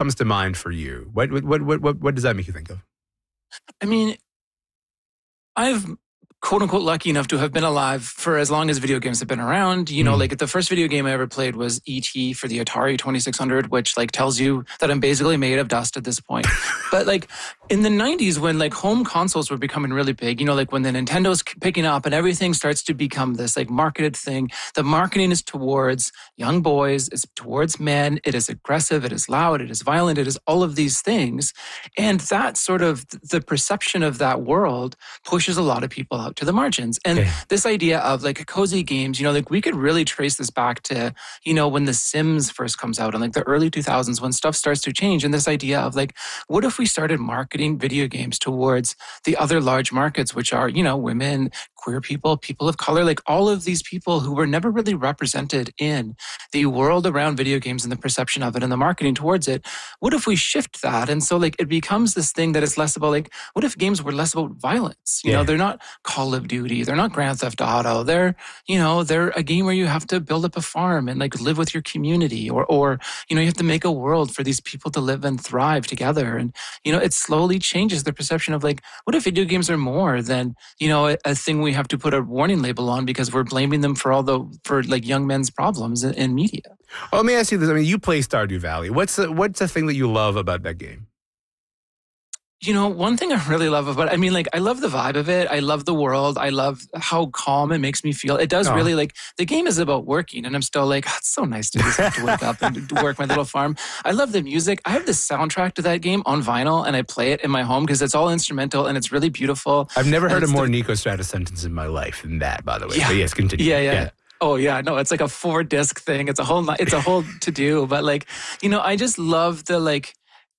comes to mind for you? What does that make you think of? I mean, I've quote unquote lucky enough to have been alive for as long as video games have been around. You know, like the first video game I ever played was E.T. for the Atari 2600, which like tells you that I'm basically made of dust at this point. But like in the 90s when like home consoles were becoming really big, you know, like when the Nintendo's picking up and everything starts to become this like marketed thing, the marketing is towards young boys, it's towards men, it is aggressive, it is loud, it is violent, it is all of these things. And that sort of the perception of that world pushes a lot of people out to the margins. And this idea of like cozy games, you know, like we could really trace this back to, you know, when The Sims first comes out in like the early 2000s when stuff starts to change. And this idea of like, what if we started marketing video games towards the other large markets, which are, you know, women, queer people, people of color, like all of these people who were never really represented in the world around video games and the perception of it and the marketing towards it. What if we shift that? And so like it becomes this thing that is less about like, what if games were less about violence? You know, they're not Call of Duty, they're not Grand Theft Auto. They're, you know, they're a game where you have to build up a farm and like live with your community or, you know, you have to make a world for these people to live and thrive together. And, you know, it slowly changes the perception of like, what if video games are more than, you know, a thing we have to put a warning label on because we're blaming them for for like young men's problems in media. Well, let me ask you this. I mean, you play Stardew Valley. What's the thing that you love about that game? You know, one thing I really love about it, I mean, like, I love the vibe of it. I love the world. I love how calm it makes me feel. It does really, like, the game is about working. And I'm still like, oh, it's so nice to just have to wake up and work my little farm. I love the music. I have the soundtrack to that game on vinyl, and I play it in my home because it's all instrumental and it's really beautiful. I've never heard a more Nico Stratus sentence in my life than that, by the way. Yeah. But yes, continue. Yeah. Oh yeah, no, it's like a 4-disc thing. It's a whole to do. But like, you know, I just love the like.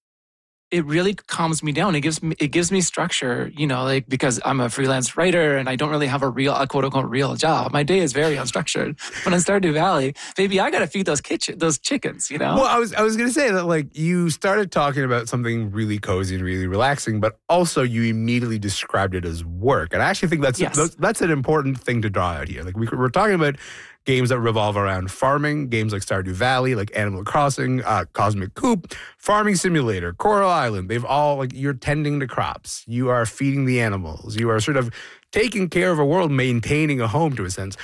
It really calms me down. It gives me structure, you know, like because I'm a freelance writer and I don't really have a quote unquote real job. My day is very unstructured. When I Stardew Valley, baby, I got to feed those chickens, you know? Well, I was going to say that like you started talking about something really cozy and really relaxing, but also you immediately described it as work. And I actually think that's an important thing to draw out here. Like we're talking about games that revolve around farming, games like Stardew Valley, like Animal Crossing, Cosmic Coop, Farming Simulator, Coral Island. They've all, like, you're tending to crops. You are feeding the animals. You are sort of taking care of a world, maintaining a home to a sense.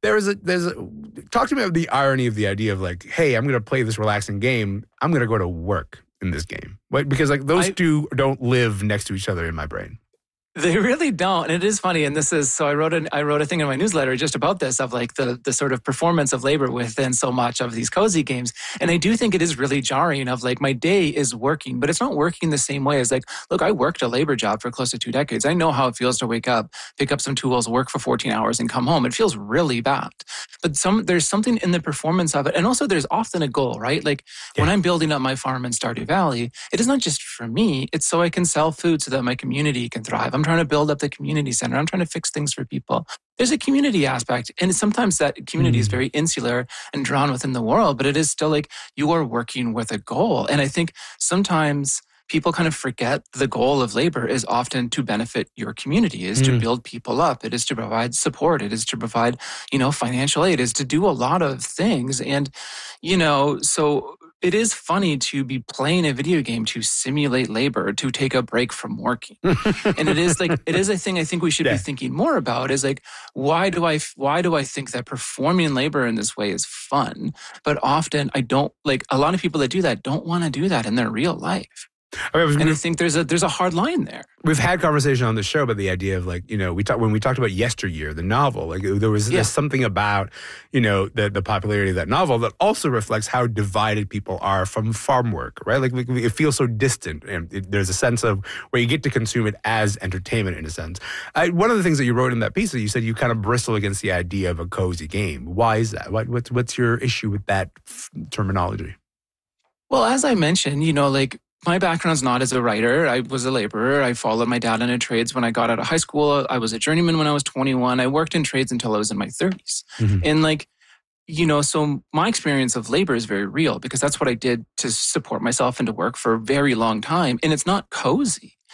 Talk to me about the irony of the idea of like, hey, I'm going to play this relaxing game. I'm going to go to work in this game. Right? Because like those two don't live next to each other in my brain. They really don't. And it is funny. And this is, so I wrote a thing in my newsletter just about this, of like the sort of performance of labor within so much of these cozy games. And I do think it is really jarring of like, my day is working, but it's not working the same way as like, look, I worked a labor job for close to 2 decades. I know how it feels to wake up, pick up some tools, work for 14 hours and come home. It feels really bad. But there's something in the performance of it. And also there's often a goal, right? Like when I'm building up my farm in Stardew Valley, it is not just for me. It's so I can sell food so that my community can thrive. I'm trying to build up the community center. I'm trying to fix things for people. There's a community aspect. And sometimes that community is very insular and drawn within the world, but it is still like you are working with a goal. And I think sometimes people kind of forget the goal of labor is often to benefit your community, is to build people up. It is to provide support. It is to provide, you know, financial aid. It is to do a lot of things. And, you know, so it is funny to be playing a video game to simulate labor, to take a break from working. And it is a thing I think we should be thinking more about is like, why do I think that performing labor in this way is fun? But often I don't, like a lot of people that do that don't want to do that in their real life. I think there's a hard line there. We've had conversation on the show about the idea of like, you know, when we talked about Yesteryear, the novel, like there's something about, you know, the popularity of that novel that also reflects how divided people are from farm work, right? Like it feels so distant, and there's a sense of where you get to consume it as entertainment in a sense. One of the things that you wrote in that piece that you said you kind of bristle against the idea of a cozy game. Why is that? What's your issue with that terminology? Well, as I mentioned, you know, like, my background's not as a writer. I was a laborer. I followed my dad into trades when I got out of high school. I was a journeyman when I was 21. I worked in trades until I was in my 30s. And like, you know, so my experience of labor is very real because that's what I did to support myself and to work for a very long time. And it's not cozy.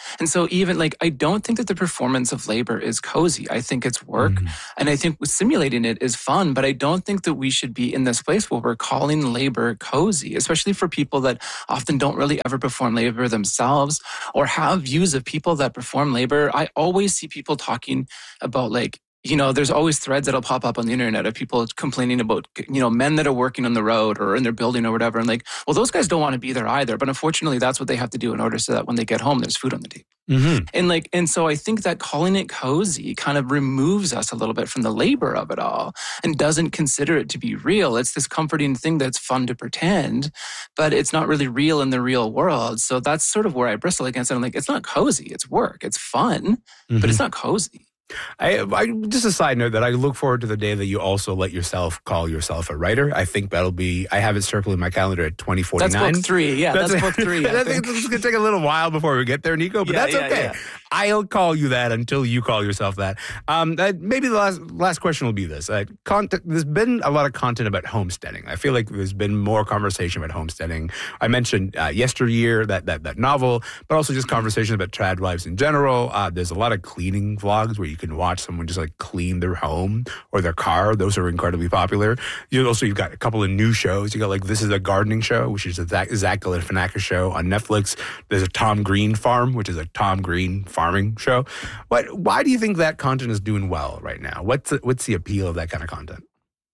And so even like, I don't think that the performance of labor is cozy. I think it's work. And I think simulating it is fun, but I don't think that we should be in this place where we're calling labor cozy, especially for people that often don't really ever perform labor themselves or have views of people that perform labor. I always see people talking about like, you know, there's always threads that'll pop up on the internet of people complaining about, you know, men that are working on the road or in their building or whatever. And like, well, those guys don't want to be there either. But unfortunately, that's what they have to do in order so that when they get home, there's food on the table. And so I think that calling it cozy kind of removes us a little bit from the labor of it all and doesn't consider it to be real. It's this comforting thing that's fun to pretend, but it's not really real in the real world. So that's sort of where I bristle against it. I'm like, it's not cozy. It's work. It's fun, but it's not cozy. I just a side note that I look forward to the day that you also let yourself call yourself a writer. I think that'll be, I have it circled in my calendar at 2049. That's book 3. Yeah, that's book 3. I think it's going to take a little while before we get there, Nico, but that's okay. Yeah. I'll call you that until you call yourself that. Maybe the last question will be this. There's been a lot of content about homesteading. I feel like there's been more conversation about homesteading. I mentioned Yesteryear, that novel, but also just conversations about trad wives in general. There's a lot of cleaning vlogs where you can watch someone just like clean their home or their car. Those are incredibly popular. You've got a couple of new shows. You got like This Is a Gardening Show, which is a Zach Galifianakis show on Netflix. There's a Tom Green Farm, which is a Tom Green farming show. Why do you think that content is doing well right now? What's the appeal of that kind of content?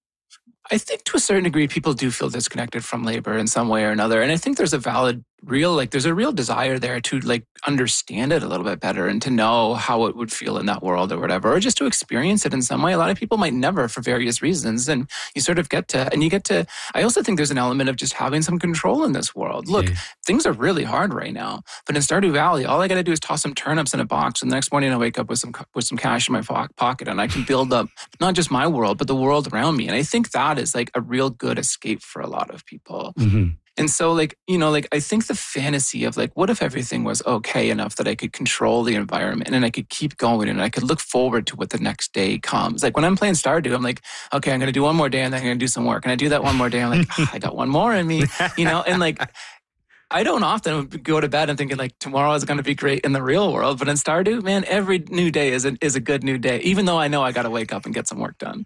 I think to a certain degree, people do feel disconnected from labor in some way or another. And I think there's there's a real desire there to like understand it a little bit better and to know how it would feel in that world or whatever, or just to experience it in some way. A lot of people might never for various reasons. And you sort of I also think there's an element of just having some control in this world. Look, things are really hard right now, but in Stardew Valley, all I got to do is toss some turnips in a box. And the next morning I wake up with some cash in my pocket and I can build up not just my world, but the world around me. And I think that is like a real good escape for a lot of people. And so I think the fantasy of like, what if everything was okay enough that I could control the environment and I could keep going and I could look forward to what the next day comes. Like when I'm playing Stardew, I'm like, okay, I'm going to do one more day and then I'm going to do some work. And I do that one more day. I'm like, I got one more in me, and like, I don't often go to bed and thinking like tomorrow is going to be great in the real world. But in Stardew, man, every new day is a good new day, even though I know I got to wake up and get some work done.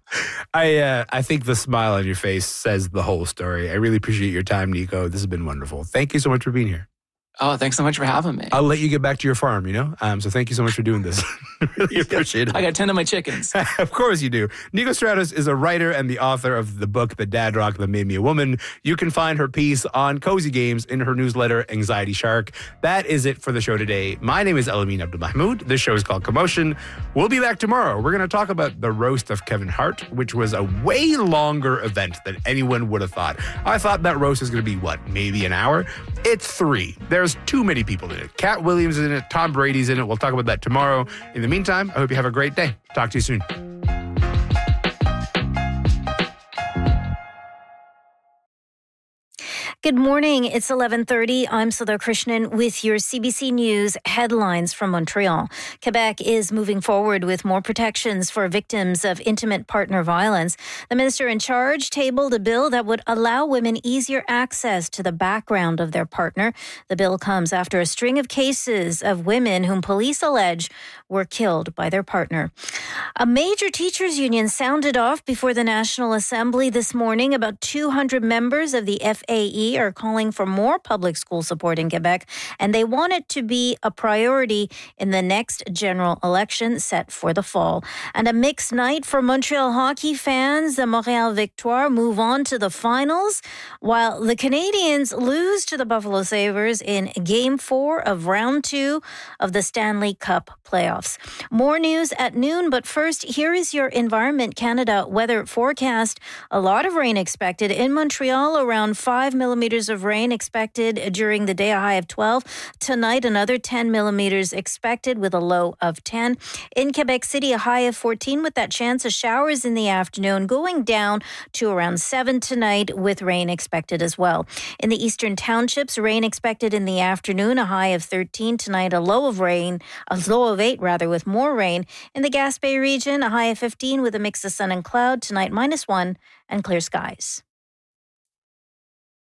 I think the smile on your face says the whole story. I really appreciate your time, Nico. This has been wonderful. Thank you so much for being here. Oh, thanks so much for having me. I'll let you get back to your farm, so thank you so much for doing this. Really appreciate it. I got to tend to my chickens. Of course you do. Nico Stratos is a writer and the author of the book, The Dad Rock That Made Me a Woman. You can find her piece on Cozy Games in her newsletter, Anxiety Shark. That is it for the show today. My name is Elamin Abdelmahmoud. This show is called Commotion. We'll be back tomorrow. We're going to talk about the roast of Kevin Hart, which was a way longer event than anyone would have thought. I thought that roast was going to be, maybe an hour? It's 3. There's too many people in it. Cat Williams is in it. Tom Brady's in it. We'll talk about that tomorrow. In the meantime, I hope you have a great day. Talk to you soon. Good morning. It's 11:30. I'm Sudha Krishnan with your CBC News headlines from Montreal. Quebec is moving forward with more protections for victims of intimate partner violence. The minister in charge tabled a bill that would allow women easier access to the background of their partner. The bill comes after a string of cases of women whom police allege were killed by their partner. A major teachers union sounded off before the National Assembly this morning. About 200 members of the FAE are calling for more public school support in Quebec, and they want it to be a priority in the next general election set for the fall. And a mixed night for Montreal hockey fans. The Montreal Victoire move on to the finals, while the Canadiens lose to the Buffalo Sabres in Game 4 of Round 2 of the Stanley Cup playoffs. More news at noon, but first, here is your Environment Canada weather forecast. A lot of rain expected in Montreal, around 5 millimeters of rain expected during the day, a high of 12. Tonight, another 10 millimeters expected with a low of 10. In Quebec City, a high of 14 with that chance of showers in the afternoon, going down to around 7 tonight with rain expected as well. In the eastern townships, rain expected in the afternoon, a high of 13 tonight, a low of 8 with more rain. In the Gaspé region, a high of 15 with a mix of sun and cloud. Tonight, -1 and clear skies.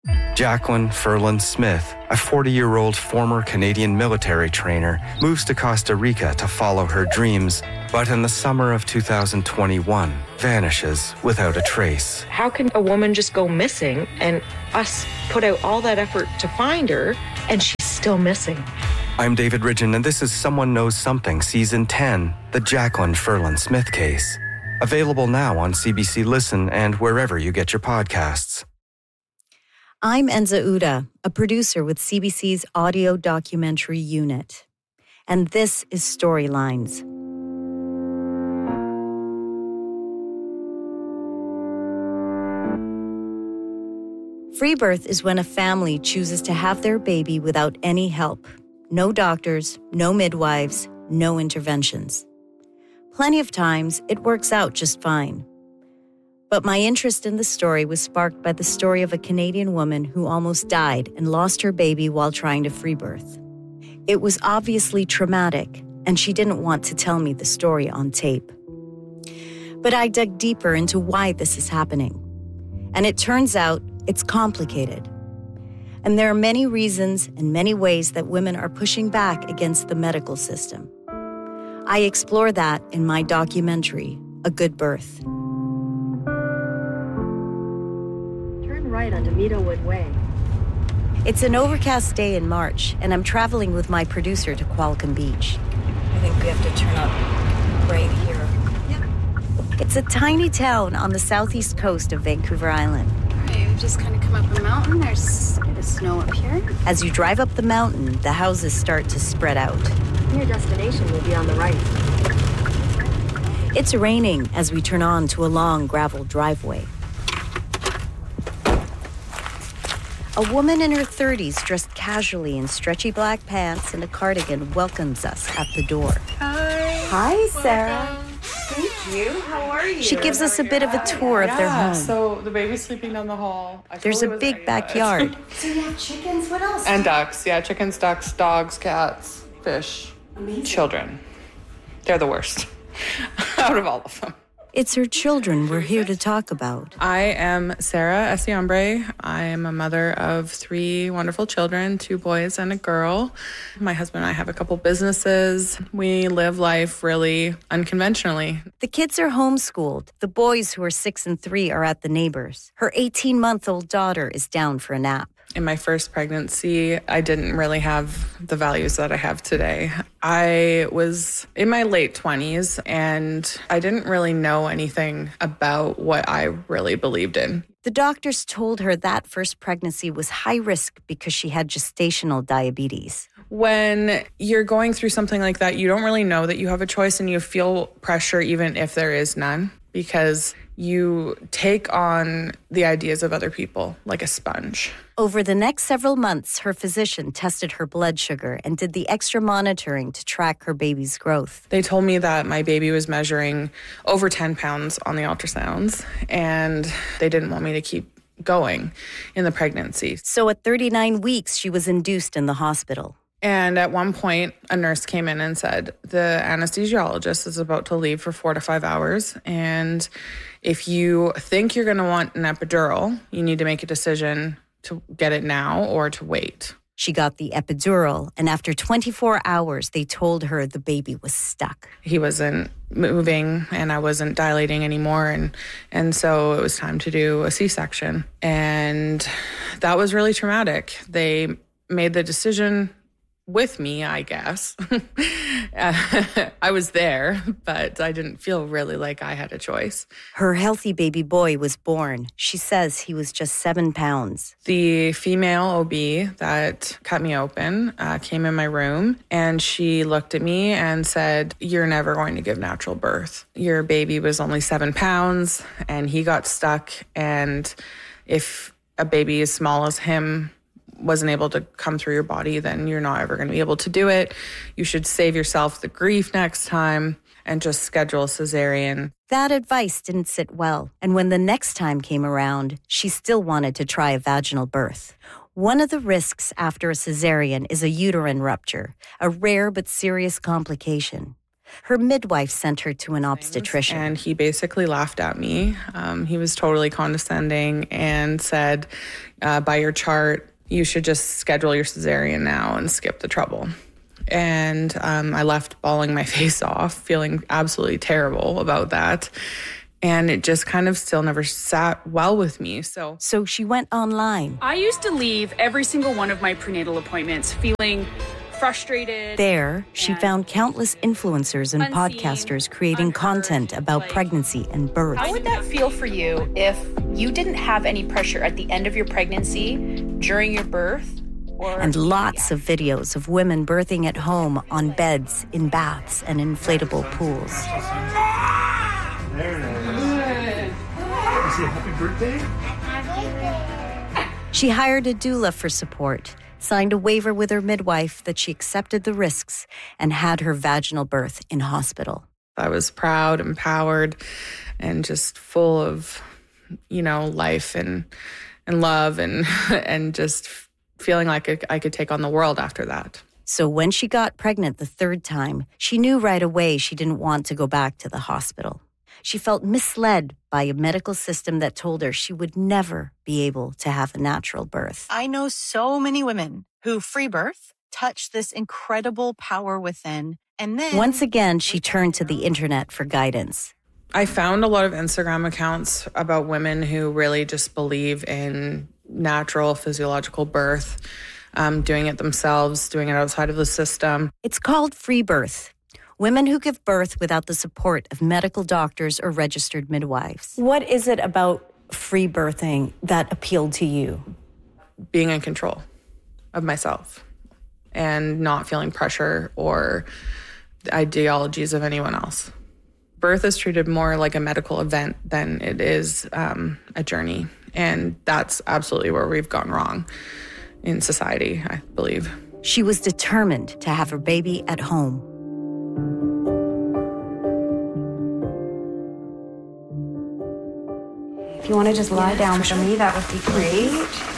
Jacqueline Ferland Smith, a 40-year-old former Canadian military trainer, moves to Costa Rica to follow her dreams, but in the summer of 2021, vanishes without a trace. How can a woman just go missing and us put out all that effort to find her and she's still missing? I'm David Ridgen, and this is Someone Knows Something, Season 10, the Jacqueline Ferland Smith case. Available now on CBC Listen and wherever you get your podcasts. I'm Enza Uda, a producer with CBC's audio documentary unit. And this is Storylines. Free birth is when a family chooses to have their baby without any help. No doctors, no midwives, no interventions. Plenty of times, it works out just fine. But my interest in the story was sparked by the story of a Canadian woman who almost died and lost her baby while trying to free birth. It was obviously traumatic, and she didn't want to tell me the story on tape. But I dug deeper into why this is happening. And it turns out it's complicated. And there are many reasons and many ways that women are pushing back against the medical system. I explore that in my documentary, A Good Birth. Right onto Meadowwood Way. It's an overcast day in March, and I'm traveling with my producer to Qualicum Beach. I think we have to turn up right here. Yeah. It's a tiny town on the southeast coast of Vancouver Island. All right, we just kind of come up a mountain. There's a bit of snow up here. As you drive up the mountain, the houses start to spread out. Your destination will be on the right. It's raining as we turn on to a long gravel driveway. A woman in her 30s, dressed casually in stretchy black pants and a cardigan, welcomes us at the door. Hi, Sarah. Thank you. How are you? She gives us a bit of a tour of their home. So the baby's sleeping down the hall. There's a big backyard. So you have chickens? What else? And ducks. Yeah, chickens, ducks, dogs, cats, fish, children. They're the worst out of all of them. It's her children we're here to talk about. I am Sarah Essiambre. I am a mother of 3 wonderful children, 2 boys and a girl. My husband and I have a couple businesses. We live life really unconventionally. The kids are homeschooled. The boys, who are 6 and 3, are at the neighbors. Her 18-month-old daughter is down for a nap. In my first pregnancy, I didn't really have the values that I have today. I was in my late 20s, and I didn't really know anything about what I really believed in. The doctors told her that first pregnancy was high risk because she had gestational diabetes. When you're going through something like that, you don't really know that you have a choice, and you feel pressure even if there is none, because you take on the ideas of other people like a sponge. Over the next several months, her physician tested her blood sugar and did the extra monitoring to track her baby's growth. They told me that my baby was measuring over 10 pounds on the ultrasounds, and they didn't want me to keep going in the pregnancy. So at 39 weeks, she was induced in the hospital. And at one point, a nurse came in and said, the anesthesiologist is about to leave for 4 to 5 hours. And if you think you're going to want an epidural, you need to make a decision to get it now or to wait. She got the epidural, and after 24 hours, they told her the baby was stuck. He wasn't moving, and I wasn't dilating anymore, and so it was time to do a C-section. And that was really traumatic. They made the decision with me, I guess. I was there, but I didn't feel really like I had a choice. Her healthy baby boy was born. She says he was just 7 pounds. The female OB that cut me open came in my room, and she looked at me and said, "You're never going to give natural birth. Your baby was only 7 pounds, and he got stuck, and if a baby as small as him wasn't able to come through your body, then you're not ever going to be able to do it. You should save yourself the grief next time and just schedule a cesarean." That advice didn't sit well, and when the next time came around, she still wanted to try a vaginal birth. One of the risks after a cesarean is a uterine rupture, a rare but serious complication. Her midwife sent her to an obstetrician. And he basically laughed at me. He was totally condescending and said, by your chart, you should just schedule your cesarean now and skip the trouble. And I left bawling my face off, feeling absolutely terrible about that. And it just kind of still never sat well with me. So she went online. I used to leave every single one of my prenatal appointments feeling frustrated. There, she found countless influencers and podcasters creating content about pregnancy and birth. How would that feel for you if you didn't have any pressure at the end of your pregnancy, during your birth? And lots of videos of women birthing at home on beds, in baths, and inflatable pools. There it is. Is it happy birthday? She hired a doula for support, signed a waiver with her midwife that she accepted the risks, and had her vaginal birth in hospital. I was proud, empowered, and just full of, life and love and just feeling like I could take on the world after that. So when she got pregnant the third time, she knew right away she didn't want to go back to the hospital. She felt misled by a medical system that told her she would never be able to have a natural birth. I know so many women who free birth, touch this incredible power within, and then... Once again, she turned to the internet for guidance. I found a lot of Instagram accounts about women who really just believe in natural physiological birth, doing it themselves, doing it outside of the system. It's called free birth. Women who give birth without the support of medical doctors or registered midwives. What is it about free birthing that appealed to you? Being in control of myself and not feeling pressure or the ideologies of anyone else. Birth is treated more like a medical event than it is a journey. And that's absolutely where we've gone wrong in society, I believe. She was determined to have her baby at home. If you want to just lie down for me, that would be great.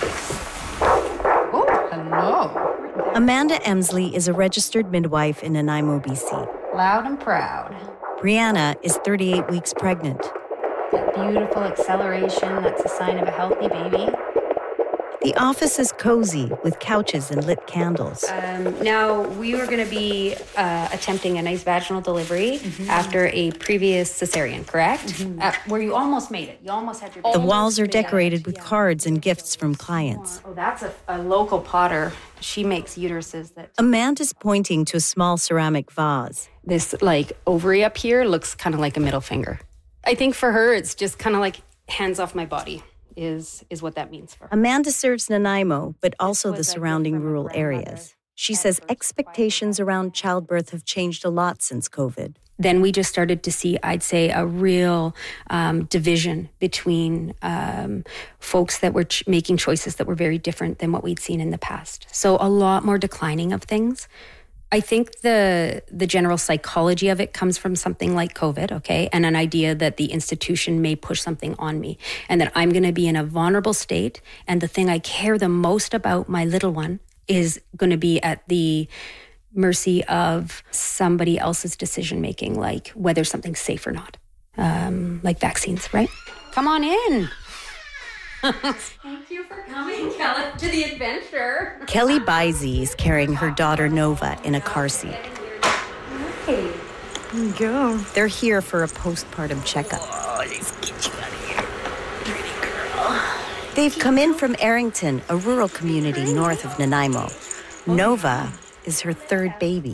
Oh, hello. Amanda Emsley is a registered midwife in Nanaimo, BC. Loud and proud. Brianna is 38 weeks pregnant. That beautiful acceleration, that's a sign of a healthy baby. The office is cozy with couches and lit candles. Now, we were going to be attempting a nice vaginal delivery after a previous cesarean, correct? Where you almost made it. You almost had your... The walls are decorated with cards and gifts from clients. Oh, that's a local potter. She makes uteruses that... Amanda's pointing to a small ceramic vase. This, ovary up here looks kind of like a middle finger. I think for her, it's just kind of like hands off my body. Is what that means for her. Amanda serves Nanaimo, but also the surrounding rural areas. She says expectations around childbirth have changed a lot since COVID. Then we just started to see, I'd say, a real division between folks that were making choices that were very different than what we'd seen in the past. So a lot more declining of things. I think the general psychology of it comes from something like COVID, okay? And an idea that the institution may push something on me and that I'm going to be in a vulnerable state. And the thing I care the most about, my little one, is going to be at the mercy of somebody else's decision-making, like whether something's safe or not, like vaccines, right? Come on in. Thank you for coming, Kelly, to the adventure. Kelly Bizey is carrying her daughter Nova in a car seat. Hey. There you go. They're here for a postpartum checkup. Oh, let's get you out of here. Pretty girl. They've come in from Arrington, a rural community north of Nanaimo. Nova is her third baby.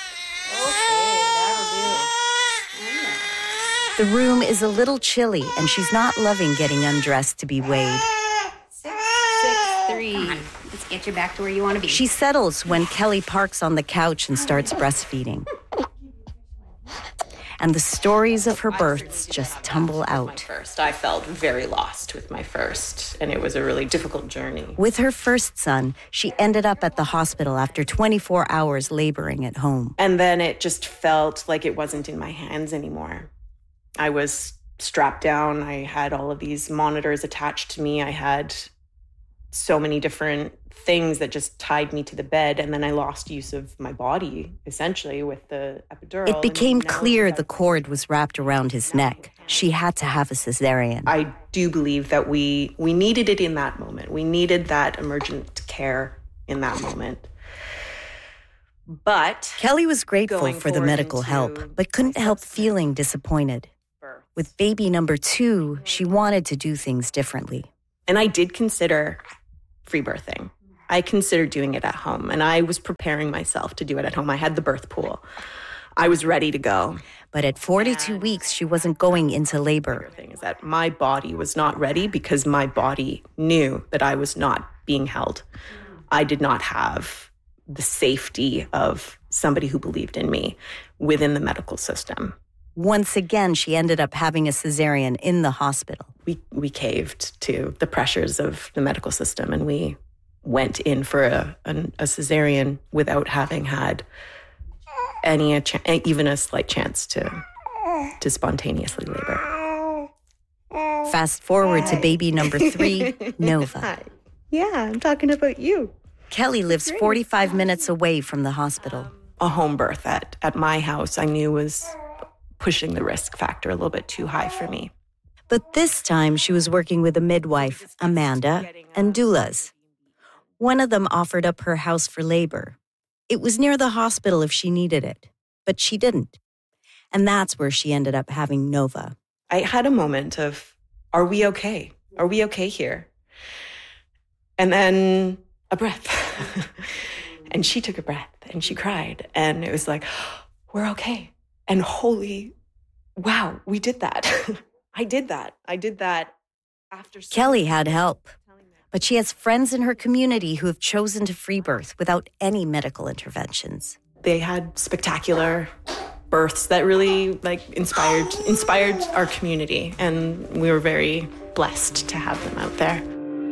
The room is a little chilly, and she's not loving getting undressed to be weighed. 6'3". Let's get you back to where you want to be. She settles when Kelly parks on the couch and starts breastfeeding. And the stories of her births just tumble out. I felt very lost with my first, and it was a really difficult journey. With her first son, she ended up at the hospital after 24 hours laboring at home. And then it just felt like it wasn't in my hands anymore. I was strapped down. I had all of these monitors attached to me. I had so many different things that just tied me to the bed. And then I lost use of my body, essentially, with the epidural. It became clear the cord was wrapped around his neck. She had to have a cesarean. I do believe that we needed it in that moment. We needed that emergent care in that moment. But Kelly was grateful for the medical help, but couldn't help feeling disappointed. With baby number 2, she wanted to do things differently. And I did consider free birthing. I considered doing it at home, and I was preparing myself to do it at home. I had the birth pool. I was ready to go. But at 42 weeks, she wasn't going into labor. The thing is that my body was not ready because my body knew that I was not being held. I did not have the safety of somebody who believed in me within the medical system. Once again, she ended up having a cesarean in the hospital. We caved to the pressures of the medical system, and we went in for a cesarean without having had even a slight chance to spontaneously labor. Fast forward to baby number 3, Nova. Hi. Yeah, I'm talking about you. Kelly lives 45 minutes away from the hospital. A home birth at my house I knew was pushing the risk factor a little bit too high for me. But this time she was working with a midwife, Amanda, and doulas. One of them offered up her house for labor. It was near the hospital if she needed it, but she didn't. And that's where she ended up having Nova. I had a moment of, are we okay? Are we okay here? And then a breath. And she took a breath and she cried. And it was like, we're okay. And holy, wow, we did that. I did that after. Kelly had help, but she has friends in her community who have chosen to free birth without any medical interventions. They had spectacular births that really inspired our community, and we were very blessed to have them out there.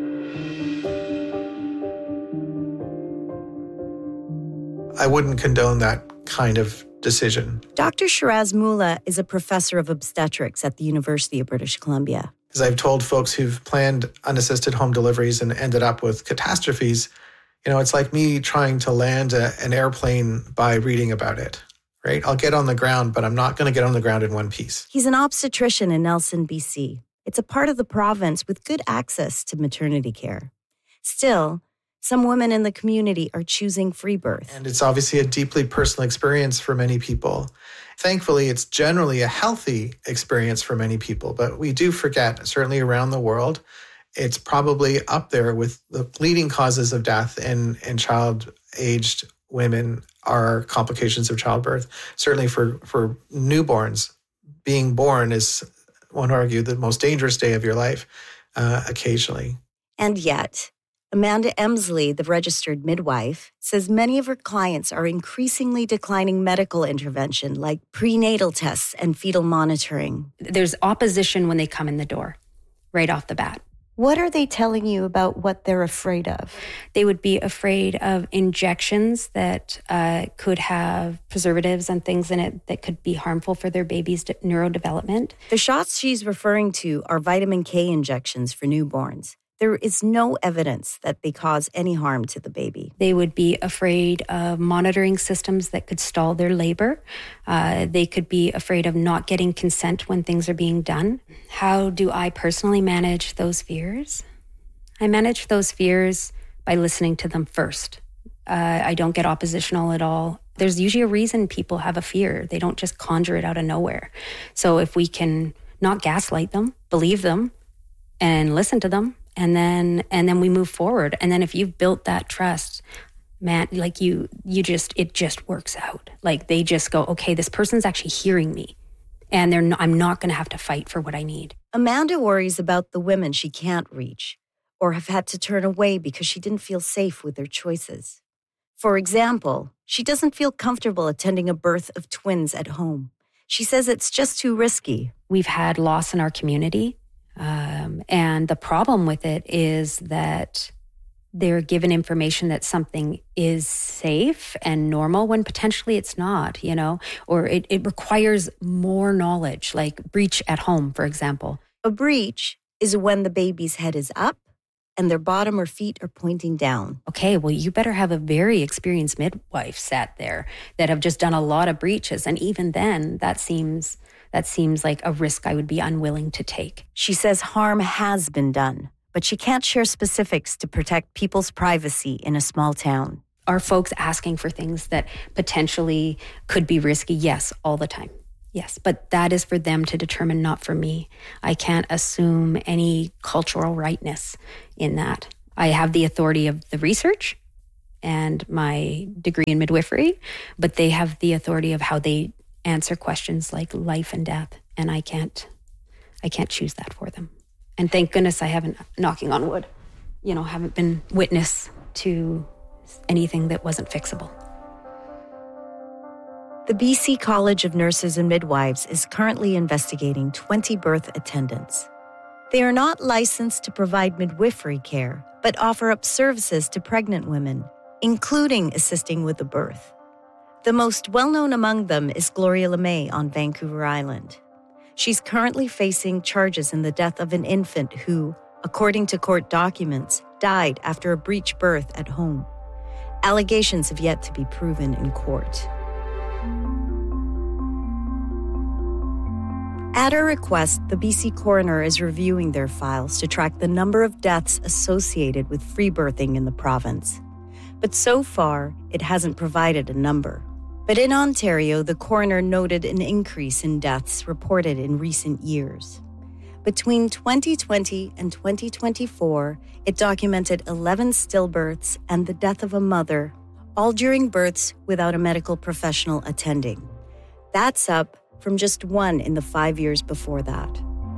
I wouldn't condone that kind of decision. Dr. Shiraz Mullah is a professor of obstetrics at the University of British Columbia. As I've told folks who've planned unassisted home deliveries and ended up with catastrophes, it's like me trying to land an airplane by reading about it, right? I'll get on the ground, but I'm not going to get on the ground in one piece. He's an obstetrician in Nelson, BC. It's a part of the province with good access to maternity care. Still, some women in the community are choosing free birth. And it's obviously a deeply personal experience for many people. Thankfully, it's generally a healthy experience for many people, but we do forget, certainly around the world, it's probably up there with the leading causes of death in child-aged women are complications of childbirth. Certainly for newborns, being born is, one would argue, the most dangerous day of your life, occasionally. And yet, Amanda Emsley, the registered midwife, says many of her clients are increasingly declining medical intervention like prenatal tests and fetal monitoring. There's opposition when they come in the door, right off the bat. What are they telling you about what they're afraid of? They would be afraid of injections that could have preservatives and things in it that could be harmful for their baby's neurodevelopment. The shots she's referring to are vitamin K injections for newborns. There is no evidence that they cause any harm to the baby. They would be afraid of monitoring systems that could stall their labor. They could be afraid of not getting consent when things are being done. How do I personally manage those fears? I manage those fears by listening to them first. I don't get oppositional at all. There's usually a reason people have a fear. They don't just conjure it out of nowhere. So if we can not gaslight them, believe them, and listen to them, and then we move forward. And then if you've built that trust, man, like it just works out. Like they just go, okay, this person's actually hearing me, and I'm not going to have to fight for what I need. Amanda worries about the women she can't reach or have had to turn away because she didn't feel safe with their choices. For example, she doesn't feel comfortable attending a birth of twins at home. She says it's just too risky. We've had loss in our community. And the problem with it is that they're given information that something is safe and normal when potentially it's not, or it requires more knowledge, like breech at home, for example. A breech is when the baby's head is up and their bottom or feet are pointing down. Okay, well, you better have a very experienced midwife sat there that have just done a lot of breaches. And even then, that seems like a risk I would be unwilling to take. She says harm has been done, but she can't share specifics to protect people's privacy in a small town. Are folks asking for things that potentially could be risky? Yes, all the time. Yes, but that is for them to determine, not for me. I can't assume any cultural rightness in that. I have the authority of the research and my degree in midwifery, but they have the authority of how they answer questions like life and death, and I can't choose that for them. And thank goodness I haven't, knocking on wood, haven't been witness to anything that wasn't fixable. The BC College of Nurses and Midwives is currently investigating 20 birth attendants. They are not licensed to provide midwifery care, but offer up services to pregnant women, including assisting with the birth. The most well-known among them is Gloria LeMay on Vancouver Island. She's currently facing charges in the death of an infant who, according to court documents, died after a breech birth at home. Allegations have yet to be proven in court. At her request, the BC coroner is reviewing their files to track the number of deaths associated with free birthing in the province. But so far, it hasn't provided a number. But in Ontario, the coroner noted an increase in deaths reported in recent years. Between 2020 and 2024, it documented 11 stillbirths and the death of a mother, all during births without a medical professional attending. That's up from just one in the 5 years before that.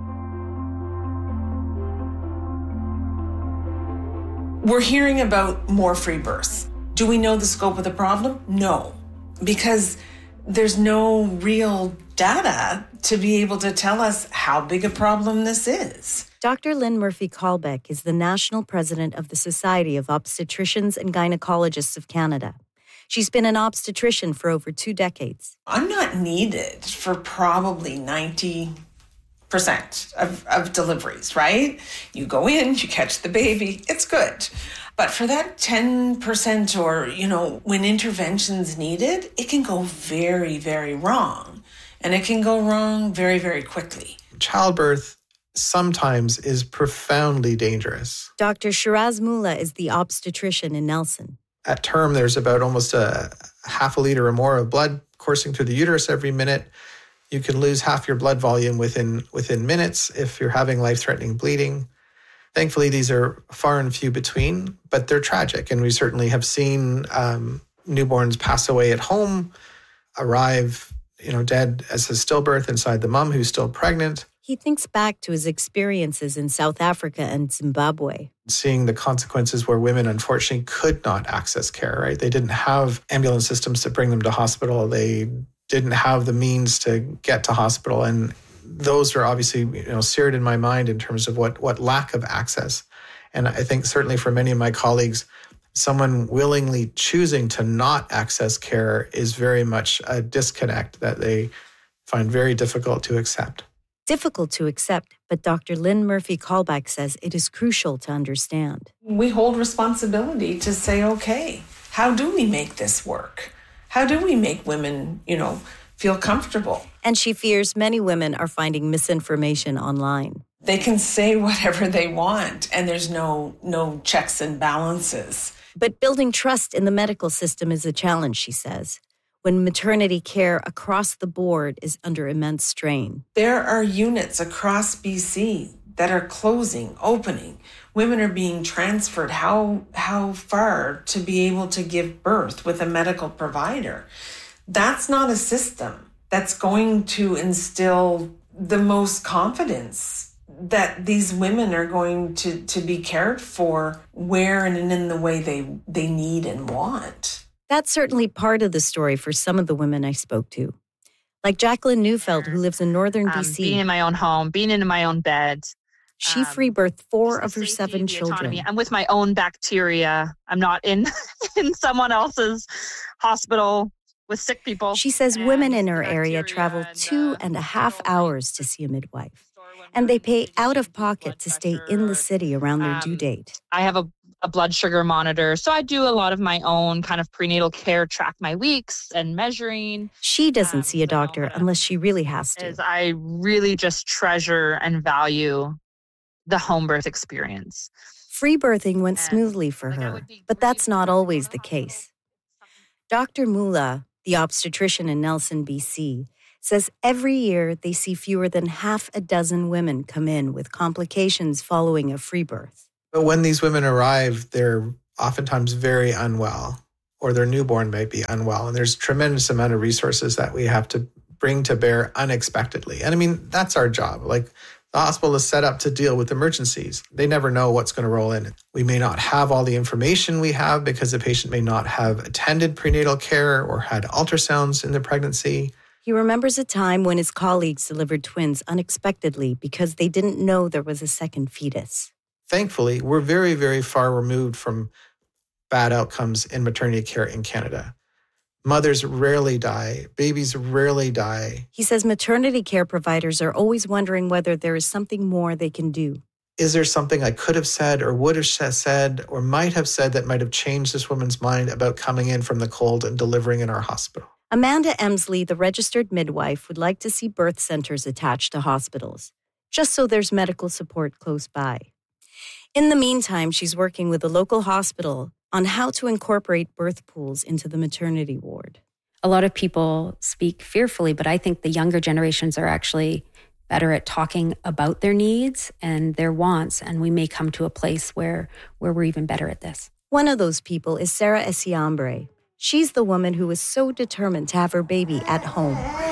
We're hearing about more free births. Do we know the scope of the problem? No, because there's no real data to be able to tell us how big a problem this is. Dr. Lynn Murphy-Kalbeck is the national president of the Society of Obstetricians and Gynecologists of Canada. She's been an obstetrician for over 2 decades. I'm not needed for probably 90% of deliveries, right? You go in, you catch the baby, it's good. But for that 10% or, when intervention's needed, it can go very, very wrong. And it can go wrong very, very quickly. Childbirth sometimes is profoundly dangerous. Dr. Shiraz Mullah is the obstetrician in Nelson. At term, there's about almost a half a liter or more of blood coursing through the uterus every minute. You can lose half your blood volume within minutes if you're having life-threatening bleeding. Thankfully, these are far and few between, but they're tragic. And we certainly have seen newborns pass away at home, arrive, dead as a stillbirth inside the mom who's still pregnant. He thinks back to his experiences in South Africa and Zimbabwe. Seeing the consequences where women, unfortunately, could not access care, right? They didn't have ambulance systems to bring them to hospital. They didn't have the means to get to hospital. And those are obviously, seared in my mind in terms of what lack of access. And I think certainly for many of my colleagues, someone willingly choosing to not access care is very much a disconnect that they find very difficult to accept. Difficult to accept, but Dr. Lynn Murphy-Kalbeck says it is crucial to understand. We hold responsibility to say, okay, how do we make this work? How do we make women, feel comfortable? And she fears many women are finding misinformation online. They can say whatever they want, and there's no checks and balances. But building trust in the medical system is a challenge, she says, when maternity care across the board is under immense strain. There are units across BC that are closing, opening. Women are being transferred how far to be able to give birth with a medical provider. That's not a system that's going to instill the most confidence that these women are going to be cared for where and in the way they need and want. That's certainly part of the story for some of the women I spoke to. Like Jacqueline Neufeld, who lives in northern BC. Being in my own home, being in my own bed. She free birthed 4 of her 7 children. I'm with my own bacteria. I'm not in someone else's hospital with sick people. She says women in her area travel 2.5 hours to see a midwife. And they pay out of pocket to stay in the city around their due date. I have a blood sugar monitor. So I do a lot of my own kind of prenatal care, track my weeks and measuring. She doesn't see a doctor unless she really has to. I really just treasure and value the home birth experience. Free birthing went smoothly for her, but that's not always the case. Dr. Mula, the obstetrician in Nelson, BC, says every year they see fewer than half a dozen women come in with complications following a free birth. But when these women arrive, they're oftentimes very unwell, or their newborn might be unwell. And there's a tremendous amount of resources that we have to bring to bear unexpectedly. And I mean, that's our job. Like, the hospital is set up to deal with emergencies. They never know what's going to roll in. We may not have all the information we have because the patient may not have attended prenatal care or had ultrasounds in the pregnancy. He remembers a time when his colleagues delivered twins unexpectedly because they didn't know there was a second fetus. Thankfully, we're very, very far removed from bad outcomes in maternity care in Canada. Mothers rarely die. Babies rarely die. He says maternity care providers are always wondering whether there is something more they can do. Is there something I could have said or would have said or might have said that might have changed this woman's mind about coming in from the cold and delivering in our hospital? Amanda Emsley, the registered midwife, would like to see birth centers attached to hospitals, just so there's medical support close by. In the meantime, she's working with a local hospital on how to incorporate birth pools into the maternity ward. A lot of people speak fearfully, but I think the younger generations are actually better at talking about their needs and their wants, and we may come to a place where we're even better at this. One of those people is Sarah Esiambre. She's the woman who is so determined to have her baby at home.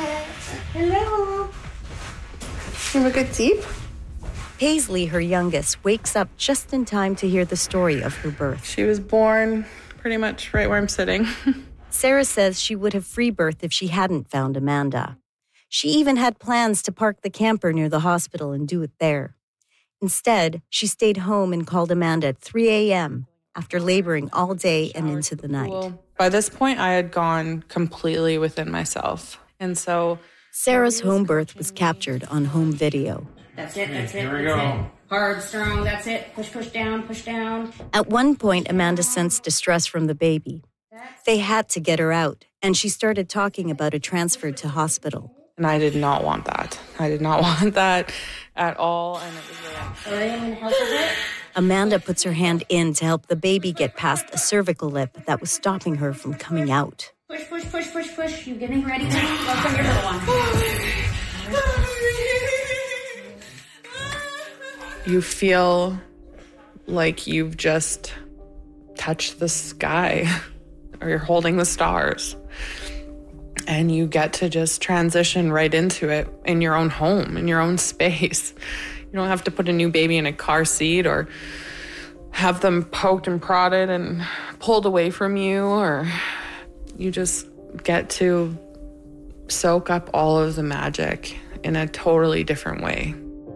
Hello. You have a good sleep? Paisley, her youngest, wakes up just in time to hear the story of her birth. She was born pretty much right where I'm sitting. Sarah says she would have free birthed if she hadn't found Amanda. She even had plans to park the camper near the hospital and do it there. Instead, she stayed home and called Amanda at 3 a.m. after laboring all day and into the night. By this point, I had gone completely within myself. And so Sarah's home birth was captured on home video. That's it. Here we go. Hard, strong, that's it. Push down, push down. At one point, Amanda sensed distress from the baby. They had to get her out, and she started talking about a transfer to hospital. And I did not want that. I did not want that at all. And it was Are you going to help with it? Amanda puts her hand in to help the baby get past a cervical lip that was stopping her from coming out. Push. You getting ready? Welcome your little one. You feel like you've just touched the sky or you're holding the stars. And you get to just transition right into it in your own home, in your own space. You don't have to put a new baby in a car seat or have them poked and prodded and pulled away from you, or you just get to soak up all of the magic in a totally different way.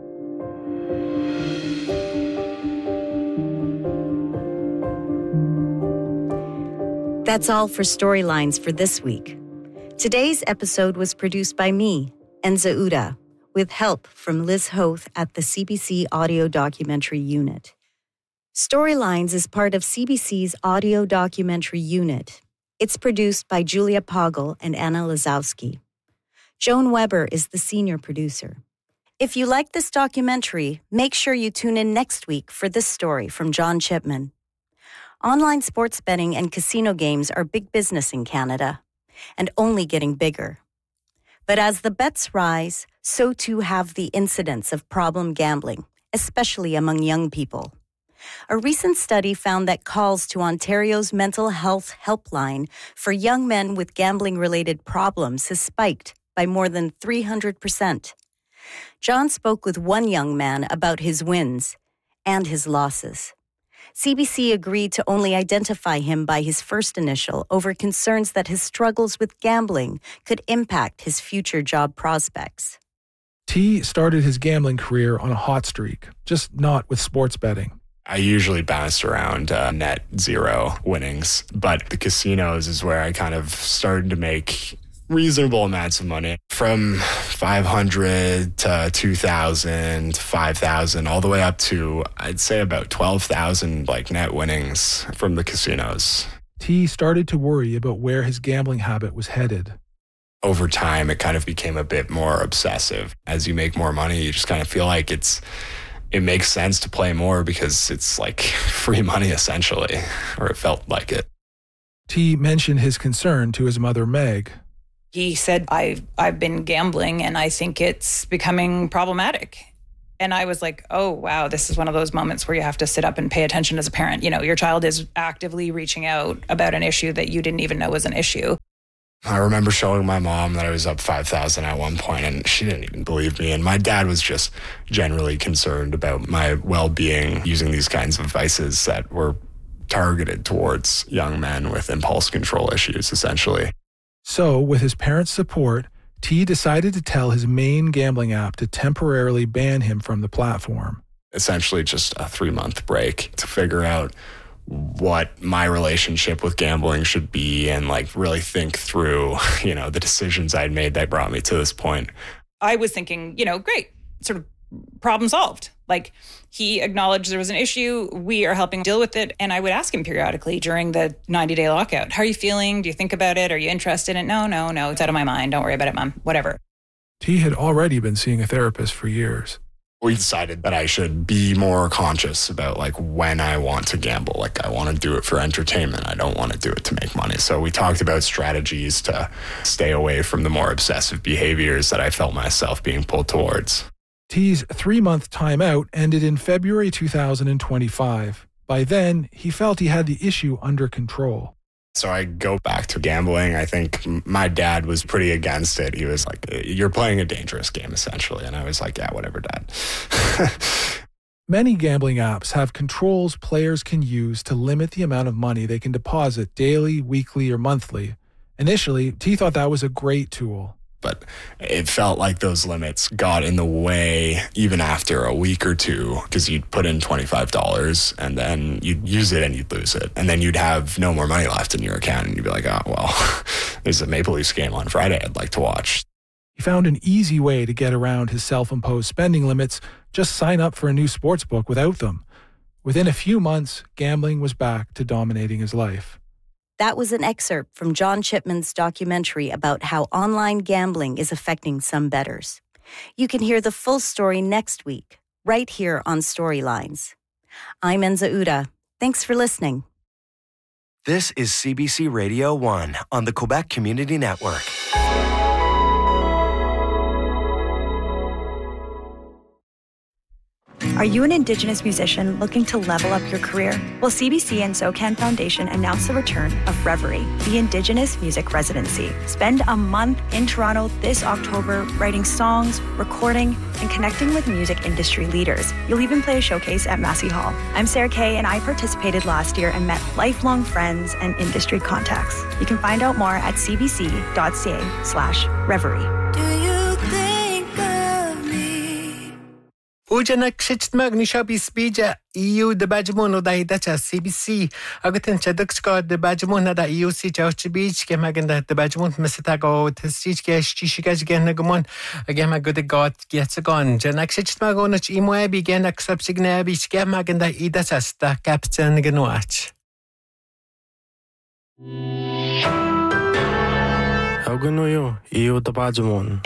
That's all for Storylines for this week. Today's episode was produced by me, Enza Uda, with help from Liz Hoth at the CBC Audio Documentary Unit. Storylines is part of CBC's Audio Documentary Unit. It's produced by Julia Poggle and Anna Lazowski. Joan Weber is the senior producer. If you like this documentary, make sure you tune in next week for this story from John Chipman. Online sports betting and casino games are big business in Canada, and only getting bigger. But as the bets rise, so too have the incidents of problem gambling, especially among young people. A recent study found that calls to Ontario's mental health helpline for young men with gambling-related problems has spiked by more than 300%. John spoke with one young man about his wins and his losses. CBC agreed to only identify him by his first initial over concerns that his struggles with gambling could impact his future job prospects. T started his gambling career on a hot streak, just not with sports betting. I usually bounced around net zero winnings, but the casinos is where I kind of started to make reasonable amounts of money, from $500 to $2,000, $5,000, all the way up to, I'd say, about $12,000 like net winnings from the casinos. T started to worry about where his gambling habit was headed. Over time, it kind of became a bit more obsessive. As you make more money, you just kind of feel like it makes sense to play more because it's like free money essentially, or it felt like it. T mentioned his concern to his mother, Meg. He said, I've been gambling and I think it's becoming problematic. And I was like, oh, wow, this is one of those moments where you have to sit up and pay attention as a parent. You know, your child is actively reaching out about an issue that you didn't even know was an issue. I remember showing my mom that I was up $5,000 at one point, and she didn't even believe me. And my dad was just generally concerned about my well-being using these kinds of vices that were targeted towards young men with impulse control issues, essentially. So, with his parents' support, T decided to tell his main gambling app to temporarily ban him from the platform. Essentially just a 3-month break to figure out what my relationship with gambling should be and like really think through, the decisions I'd made that brought me to this point. I was thinking, great, sort of problem solved. Like, he acknowledged there was an issue. We are helping deal with it. And I would ask him periodically during the 90-day lockout, how are you feeling? Do you think about it? Are you interested in it? No, it's out of my mind. Don't worry about it, Mom. Whatever. T had already been seeing a therapist for years. We decided that I should be more conscious about like when I want to gamble. Like, I want to do it for entertainment. I don't want to do it to make money. So we talked about strategies to stay away from the more obsessive behaviors that I felt myself being pulled towards. T's 3-month timeout ended in February 2025. By then, he felt he had the issue under control. So I go back to gambling. I think my dad was pretty against it. He was like, you're playing a dangerous game, essentially. And I was like, yeah, whatever, Dad. Many gambling apps have controls players can use to limit the amount of money they can deposit daily, weekly, or monthly. Initially, T thought that was a great tool. But it felt like those limits got in the way even after a week or two, because you'd put in $25 and then you'd use it and you'd lose it. And then you'd have no more money left in your account and you'd be like, oh, well, there's a Maple Leafs game on Friday I'd like to watch. He found an easy way to get around his self-imposed spending limits. Just sign up for a new sportsbook without them. Within a few months, gambling was back to dominating his life. That was an excerpt from John Chipman's documentary about how online gambling is affecting some bettors. You can hear the full story next week, right here on Storylines. I'm Enza Uda. Thanks for listening. This is CBC Radio 1 on the Quebec Community Network. Are you an Indigenous musician looking to level up your career? Well, CBC and SOCAN Foundation announced the return of Reverie, the Indigenous Music Residency. Spend a month in Toronto this October writing songs, recording, and connecting with music industry leaders. You'll even play a showcase at Massey Hall. I'm Sarah Kay, and I participated last year and met lifelong friends and industry contacts. You can find out more at cbc.ca/reverie. Ujanak Shitmag Nishabi Speja, EU the Bajamono Dacha CBC, Agatin Chadukska, the Bajamona da EU C Beach, Gemaganda, the Bajamon Messitago, Testichka, Shishikash Genagumon, again, my good God gets a gun. Janak Shitmagonach Imwe began a subsigna beach Gemaganda Idasasta, Captain Genuach. How good know you? EU the Bajamon.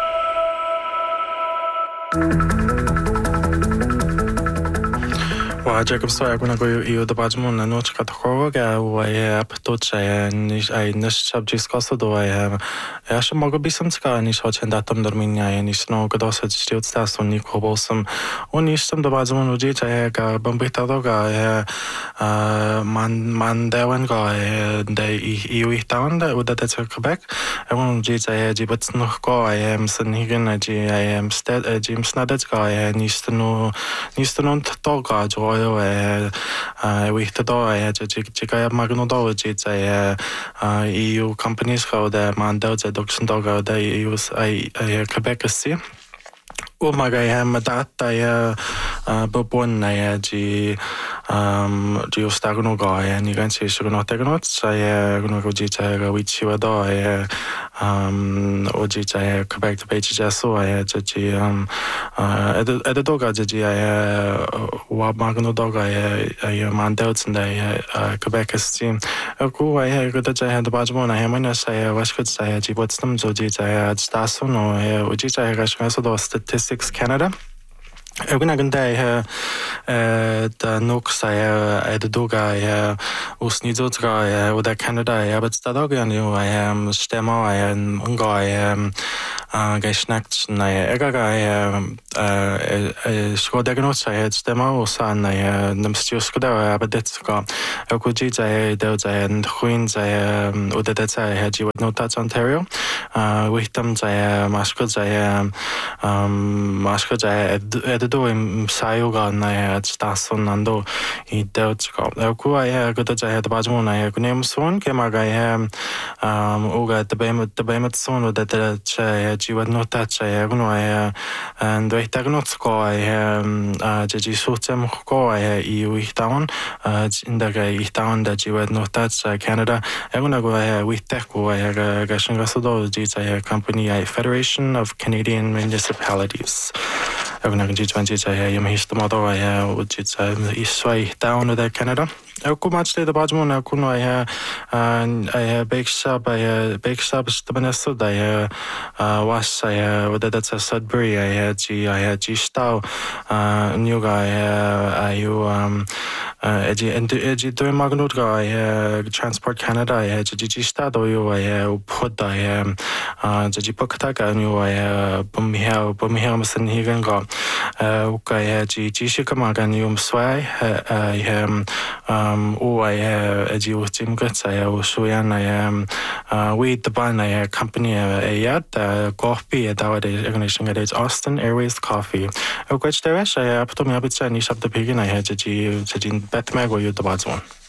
Jacob Soya kuna ko iyo da bajmo na noch ka tkhova ga wa ap to cha ni ai nish subjects kosto do ja schon mogę bisem ska ni so chen datum dorminia ni sno go dosyć stilt stason ni kobosem on ni stem da bajmo no je cha ga bombita do ga man dewan ga de iyo ihtan da uda da Quebec on je cha je bat noch ko I am sen higen je I am sted Jim snadet ga ni stno to ga jo we to do I chika magnodogy EU companies how the mandel the doction dog the use I Quebec see my guy am that I bobon I Giustagono Goya, Nigansi Sugonotegonot, Saya Gunogojita, Wichiwado, Ojita, Quebec to Pagejaso, Jaji, Edadoga, Jaji, Wabmagno Doga, Mandels and Quebec esteem. Aku, I had good that I had the Bajmon, I am I was good, I had Jibotsum, Zojita, Stasono, Ojita, Gashaso, Statistics Canada. Egna gandai da nox edadoga usnizotra oder Canada but stadoga nu I am stemo I am ungai geschnackt na egaga skodegnot I had stemo osan namstiuskoda abedetska okujita doza and queens oder that I had you no touch Ontario with them maskoza Edo Sayoga na Stason Nando I Deutschko. Kuai good that I had Bajmon, I have named Swan, Kemaga Uga the Bemet Son that you would not touch I have no and I tagnotsko I Jaji Sutem Ko I EU town in the guy town that you would not touch Canada. I want to go with Teco, I have Gashangasodo, a company, a Federation of Canadian Municipalities. I'm going to am histomado which is Isway down to Canada. Aku much the Bajmon, Akuno, I have bake shop, the Minnesota, I was whether that's a Sudbury, I had G Stow, new guy, Edgy doing Magnutka, I Transport Canada, I had G Stado, I put the Jipokataka, new I Bumiham San Higan. Okay, G Shikamagan, you sway, I am. I have Jim Guts, I am with the band, I company a yacht, coffee at our organization at Austin Airways Coffee. A question I have to me up and up the pig, and I had Jim Batmag or you the bad one.